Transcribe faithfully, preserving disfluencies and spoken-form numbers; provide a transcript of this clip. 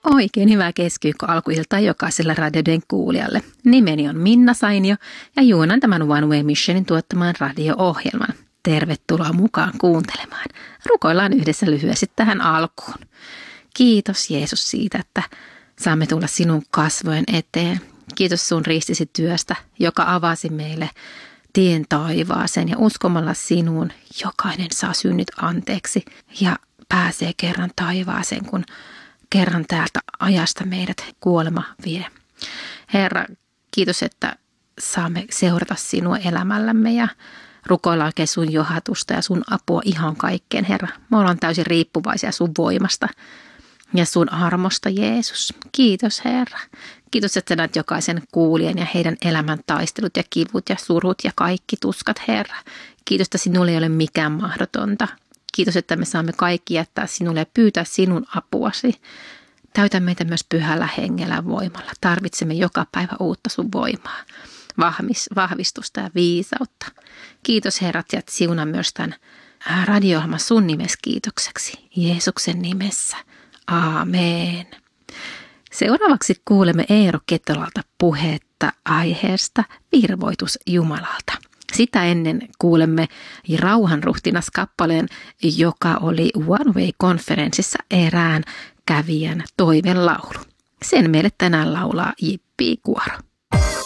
Oikein hyvää keskiviikko alkuiltaa jokaiselle radioiden kuulijalle. Nimeni on Minna Sainio ja juonan tämän One Way Missionin tuottaman radio-ohjelman. Tervetuloa mukaan kuuntelemaan. Rukoillaan yhdessä lyhyesti tähän alkuun. Kiitos Jeesus siitä, että saamme tulla sinun kasvojen eteen. Kiitos sun ristisi työstä, joka avasi meille tien taivaaseen ja uskomalla sinuun jokainen saa synnit anteeksi ja pääsee kerran taivaaseen, kun kerran täältä ajasta meidät kuolema vie. Herra, kiitos, että saamme seurata sinua elämällämme ja rukoillaan oikein sun johatusta ja sun apua ihan kaikkeen, Herra. Me ollaan täysin riippuvaisia sun voimasta ja sun armosta, Jeesus. Kiitos, Herra. Kiitos, että sä näet jokaisen kuulijan ja heidän elämän taistelut ja kivut ja surut ja kaikki tuskat, Herra. Kiitos, että sinulle ei ole mikään mahdotonta. Kiitos, että me saamme kaikki jättää sinulle ja pyytää sinun apuasi. Täytä meitä myös pyhällä hengellä voimalla. Tarvitsemme joka päivä uutta sun voimaa, vahvistusta ja viisautta. Kiitos Herrat ja siunaa myös tämän radio-ohjelman sun nimessä kiitokseksi. Jeesuksen nimessä. Aamen. Seuraavaksi kuulemme Eero Ketolalta puhetta aiheesta virvoitus Jumalalta. Sitä ennen kuulemme Rauhanruhtinas-kappaleen, joka oli One Way-konferenssissa erään kävijän toivelaulu. Sen meille tänään laulaa Jippi Kuoro.